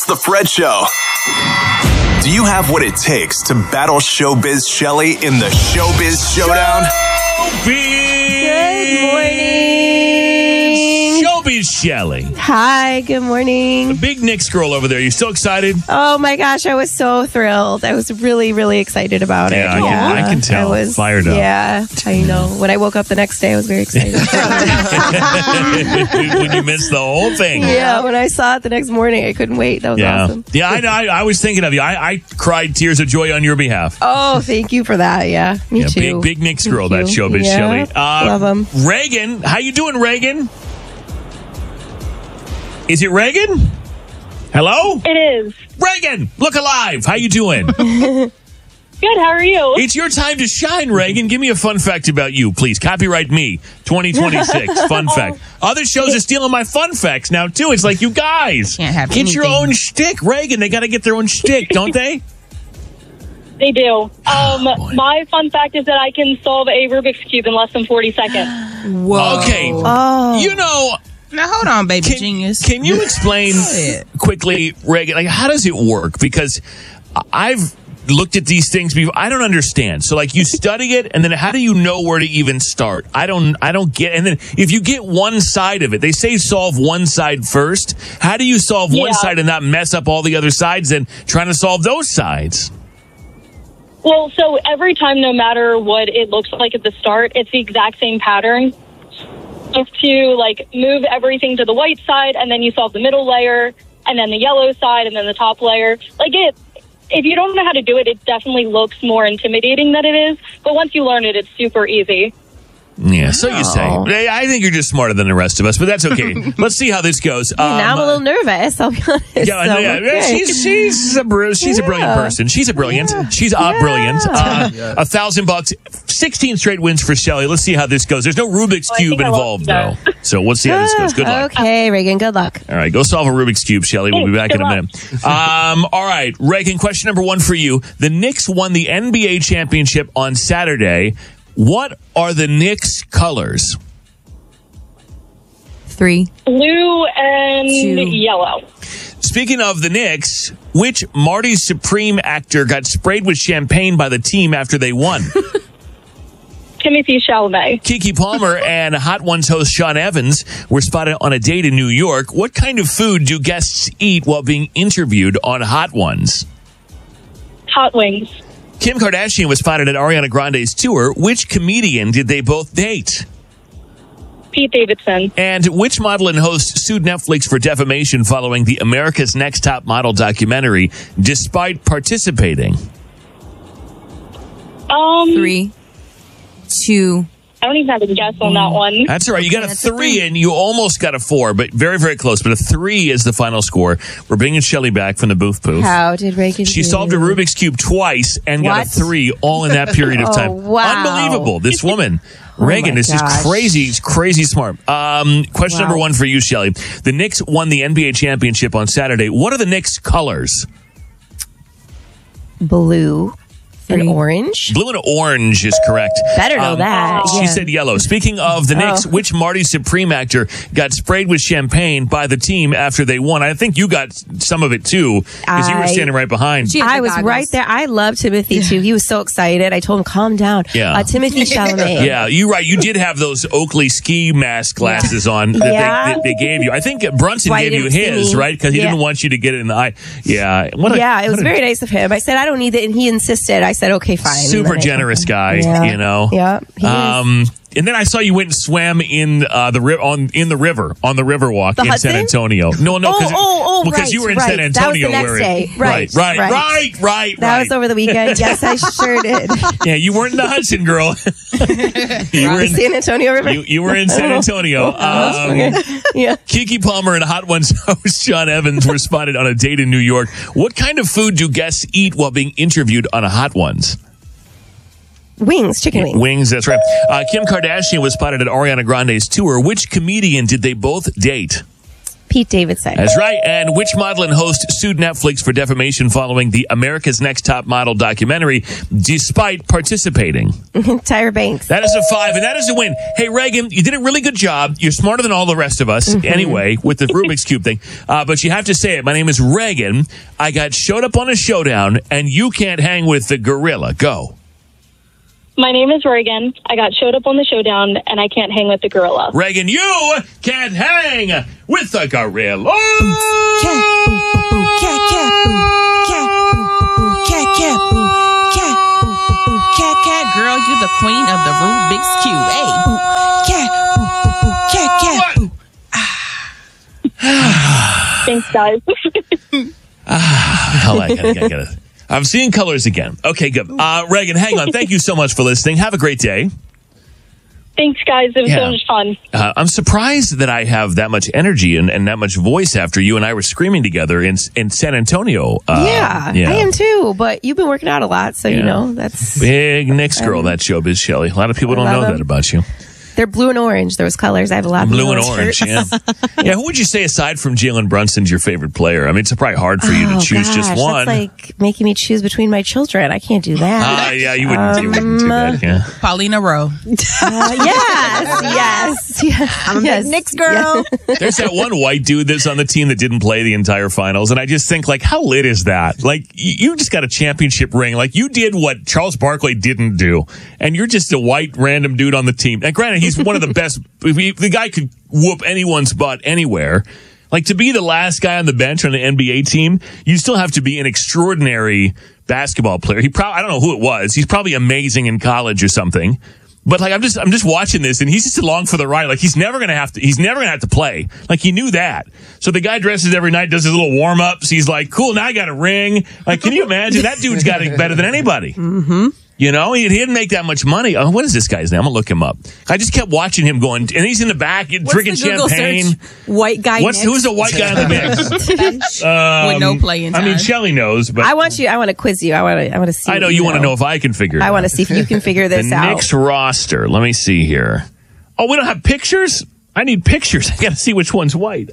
The Fred Show. Do you have what it takes to battle Showbiz Shelly in the Showbiz Showdown? Good morning. Showbiz Shelly. Hi, good morning. The big Knicks girl over there. You still excited? Oh my gosh, I was so thrilled. I was really, really excited about it. I can tell. I was fired up. Yeah, I know. When I woke up the next day, I was very excited. When you missed the whole thing. Yeah, when I saw it the next morning, I couldn't wait. That was awesome. Yeah, I know. I was thinking of you. I cried tears of joy on your behalf. Oh, thank you for that. Yeah, me too. Big Knicks girl, that Thank you. Showbiz Yeah, Shelly. love 'em. Reagan, how you doing, Reagan? Is it Reagan? Hello? It is. Reagan, look alive. How you doing? Good, how are you? It's your time to shine, Reagan. Give me a fun fact about you, please. Copyright me, 2026. Fun fact. Other shows are stealing my fun facts now, too. It's like, you guys, Can't have get your anything. own shtick. Reagan, they got to get their own shtick, don't they? They do. boy. My fun fact is that I can solve a Rubik's Cube in less than 40 seconds. Whoa. Okay. Oh, You know, Now, hold on, baby genius. can you explain ahead. quickly, Reagan, like, how does it work? Because I've looked at these things before. I don't understand. So, like, you study it, and then how do you know where to even start? I don't get. And then if you get one side of it, they say solve one side first. How do you solve one Yeah. side and not mess up all the other sides and trying to solve those sides? Well, so every time, no matter what it looks like at the start, it's the exact same pattern. You have to, like, move everything to the white side, and then you solve the middle layer, and then the yellow side, and then the top layer. Like, if you don't know how to do it, it definitely looks more intimidating than it is. But once you learn it, it's super easy. Yeah, so you say. I think you're just smarter than the rest of us, but that's okay. Let's see how this goes. now I'm a little nervous, I'll be honest. Yeah, So, yeah. okay. She's a brilliant person. She's brilliant. She's brilliant. $1,000, 16 straight wins for Shelly. Let's see how this goes. There's no Rubik's I Cube think I involved, though. love So we'll see how this goes. Good luck. Okay, Reagan, good luck. All right, go solve a Rubik's Cube, Shelly. We'll be back in a Good minute. All right, Reagan, question number 1 for you. The Knicks won the NBA championship on Saturday. What are the Knicks' colors? 3. Blue and 2. yellow. Speaking of the Knicks, which Marty Supreme actor got sprayed with champagne by the team after they won? Timothy Chalamet. Keke Palmer and Hot Ones host Sean Evans were spotted on a date in New York. What kind of food do guests eat while being interviewed on Hot Ones? Hot wings. Kim Kardashian was spotted at Ariana Grande's tour. Which comedian did they both date? Pete Davidson. And which model and host sued Netflix for defamation following the America's Next Top Model documentary, despite participating? 3. 2. I don't even have a guess on that one. That's all right. You got a That's a 3 and you almost got a 4, but very, very close. But a 3 is the final score. We're bringing Shelly back from the booth. How did Reagan She do? solved a Rubik's Cube twice and got a What? 3 all in that period of time. Oh, wow. Unbelievable. This woman, Reagan, my is just gosh. crazy smart. Question number 1 for you, Shelly. The Knicks won the NBA championship on Saturday. What are the Knicks' colors? Blue and 3. orange. Blue and orange is correct. Better know that. She Yeah. said yellow. Speaking of the Knicks, Oh. which Marty Supreme actor got sprayed with champagne by the team after they won? I think you got some of it too, because you were I- standing right behind. She had I the was goggles. right there. I love Timothy too. He was so excited. I told him, calm down. Yeah. Timothy Chalamet. Yeah, you're right. You did have those Oakley ski mask glasses on that, Yeah. they gave you. I think Brunson Why you gave you didn't see his, me. right? Because he Yeah. didn't want you to get it in the eye. Yeah. It was very nice of him. I said, I don't need it. And he insisted. I said, okay, fine. super And then I- generous guy, Yeah. you know. Yeah. He is. And then I saw you went and swam in the river on the Riverwalk The in Hudson? San Antonio. No, because you were in San right. Antonio. That was the next day. Right. That was over the weekend. Yes, I sure did. Yeah, you weren't in the Hudson, girl. you were The San Antonio River. you were in San Antonio. Yeah. Keke Palmer and Hot Ones host Sean Evans were spotted on a date in New York. What kind of food do guests eat while being interviewed on a Hot Ones? Wings, chicken wings. Wings, that's right. Kim Kardashian was spotted at Ariana Grande's tour. Which comedian did they both date? Pete Davidson. That's right. And which model and host sued Netflix for defamation following the America's Next Top Model documentary, despite participating? Tyra Banks. That is a 5, and that is a win. Hey, Reagan, you did a really good job. You're smarter than all the rest of us, anyway, with the Rubik's Cube thing. But you have to say it. My name is Reagan. I got showed up on a showdown, and you can't hang with the gorilla. Go. My name is Reagan. I got showed up on the showdown, and I can't hang with the gorilla. Reagan, you can't hang with the gorilla. Cat, boo, boo, boo, cat, cat, boo, cat, boo, boo, boo, cat, cat, boo, cat, boo, boo, boo, cat, cat. Girl, you the queen of the Rubik's Cube. Hey, boo, cat, boo, boo, boo, cat, cat, boo. Thanks, guys. I got it. I'm seeing colors again. Okay, good. Reagan, hang on. Thank you so much for listening. Have a great day. Thanks, guys. It was so much fun. I'm surprised that I have that much energy and that much voice after you and I were screaming together in San Antonio. I am too, but you've been working out a lot, so you know, that's... Big Knicks girl, that Showbiz Shelley. A lot of people don't know that about you. They're blue and orange, those colors. I have a lot of blue and orange, yeah. Yeah, who would you say, aside from Jalen Brunson's your favorite player? I mean, it's probably hard for you to choose just one. That's like making me choose between my children. I can't do that. Yeah, you wouldn't do that, yeah. Paulina Rowe. Yes. I'm a Knicks girl. Yeah. There's that one white dude that's on the team that didn't play the entire finals, and I just think, like, how lit is that? Like, you just got a championship ring. Like, you did what Charles Barkley didn't do, and you're just a white random dude on the team. And granted, he's one of the best. The guy could whoop anyone's butt anywhere. Like, to be the last guy on the bench on an NBA team, you still have to be an extraordinary basketball player. I don't know who it was. He's probably amazing in college or something. But like, I'm just watching this, and he's just along for the ride. Like, he's never gonna have to play. Like, he knew that. So the guy dresses every night, does his little warm ups. He's like, cool, now I got a ring. Like, can you imagine? That dude's got it better than anybody. Mm-hmm. You know, he didn't make that much money. Oh, what is this guy's name? I'm going to look him up. I just kept watching him going, and he's in the back drinking champagne. White guy Knicks. Who's the white guy on the Knicks? With no playing time. I mean, Shelley knows, but I want to quiz you. I want to see. I know you want to know if I can figure it out. I want to see if you can figure this out. The Knicks roster. Let me see here. Oh, we don't have pictures? I need pictures. I got to see which one's white.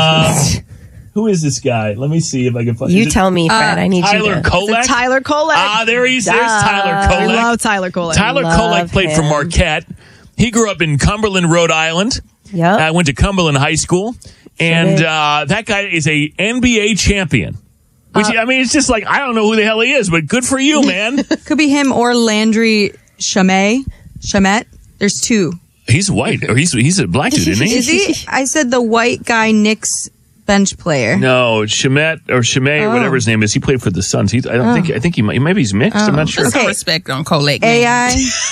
Who is this guy? Let me see if I can find. You tell me, Fred. I need Tyler you to. Kolek? Kolek. There's Tyler Kolek. I love Tyler Kolek. Tyler Kolek played for Marquette. He grew up in Cumberland, Rhode Island. Yep. I went to Cumberland High School. And that guy is a NBA champion. Which, I mean, it's just like, I don't know who the hell he is, but good for you, man. Could be him or Landry Shamet. There's two. He's white. Or he's a black dude, isn't he? Is he? I said the white guy Knicks bench player. No, Shamet or or whatever his name is. He played for the Suns. I think maybe he's mixed. I'm not sure. Put some respect on Kolek. AI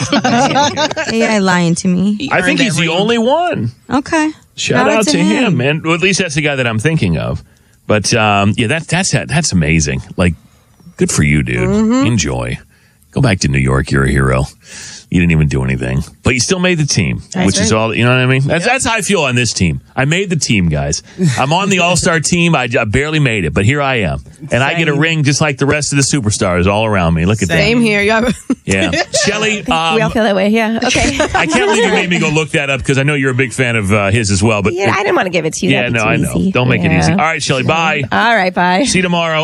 lying to me. I think he's the only one. Okay. Shout out to him, man. Well, at least that's the guy that I'm thinking of. But that's amazing. Like, good for you, dude. Mm-hmm. Enjoy. Go back to New York. You're a hero. You didn't even do anything, but you still made the team, which is all, you know what I mean? That's how I feel on this team. I made the team, guys. I'm on the all-star team. I barely made it, but here I am. And I get a ring just like the rest of the superstars all around me. Look at that. Same here. Yeah. Shelley. We all feel that way. Yeah. Okay. I can't believe you made me go look that up because I know you're a big fan of his as well. But yeah, I didn't want to give it to you. Yeah, no, I know. Don't make it easy. All right, Shelley, bye. All right, bye. See you tomorrow.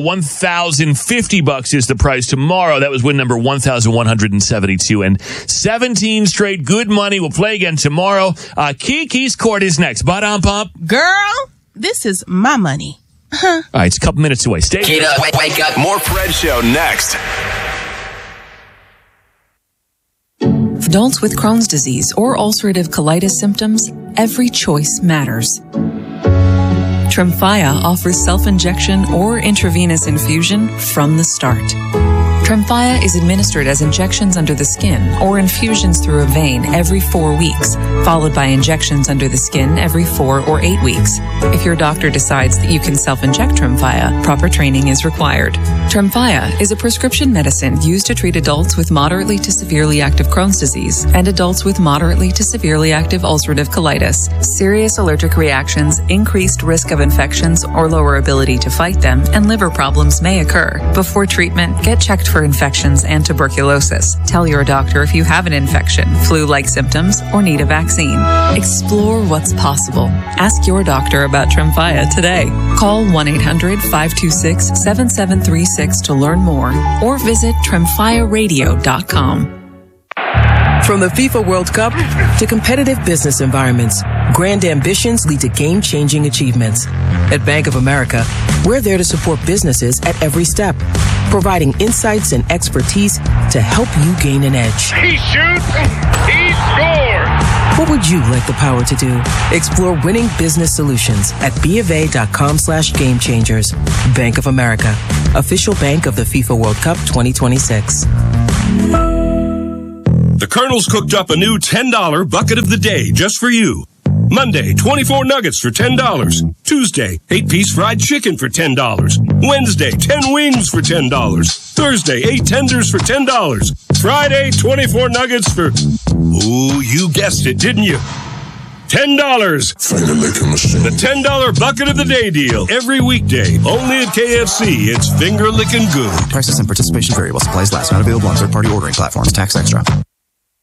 $1,050 is the prize tomorrow. That was win number 1,172 and 17 straight good money. We'll play again tomorrow. Kiki's Court is next. Ba-dum-pump. Girl, this is my money. All right, it's a couple minutes away. Stay. Get up, wake up. More Fred Show next. For adults with Crohn's disease or ulcerative colitis symptoms, every choice matters. Tremfya offers self-injection or intravenous infusion from the start. Tremfya is administered as injections under the skin or infusions through a vein every 4 weeks, followed by injections under the skin every 4 or 8 weeks. If your doctor decides that you can self-inject Tremfya, proper training is required. Tremfya is a prescription medicine used to treat adults with moderately to severely active Crohn's disease and adults with moderately to severely active ulcerative colitis. Serious allergic reactions, increased risk of infections or lower ability to fight them, and liver problems may occur. Before treatment, get checked for infections and tuberculosis. Tell your doctor if you have an infection, flu-like symptoms, or need a vaccine. Explore what's possible. Ask your doctor about Tremfya today. Call 1-800-526-7736 to learn more or visit TremfyaRadio.com. From the FIFA World Cup to competitive business environments, grand ambitions lead to game-changing achievements. At Bank of America, we're there to support businesses at every step, providing insights and expertise to help you gain an edge. He shoots, he scores! What would you like the power to do? Explore winning business solutions at BofA.com/gamechangers. Bank of America, official bank of the FIFA World Cup 2026. The Colonel's cooked up a new $10 bucket of the day just for you. Monday, 24 nuggets for $10. Tuesday, 8-piece fried chicken for $10. Wednesday, 10 wings for $10. Thursday, 8 tenders for $10. Friday, 24 nuggets for... Ooh, you guessed it, didn't you? $10. Finger licking machine. The $10 bucket of the day deal. Every weekday. Only at KFC. It's finger licking good. Prices and participation vary while supplies last. Not available on third-party ordering platforms. Tax extra.